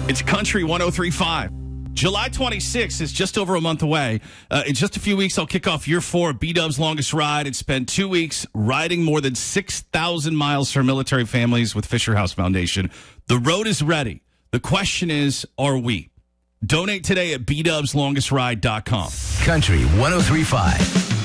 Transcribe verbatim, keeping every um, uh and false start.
It's Country one oh three point five. July twenty-sixth is just over a month away. Uh, in just a few weeks, I'll kick off year four of B-Dub's longest ride and spend two weeks riding more than six thousand miles for military families with Fisher House Foundation. The road is ready. The question is, are we? Donate today at b dubs longest ride dot com. Country one oh three point five.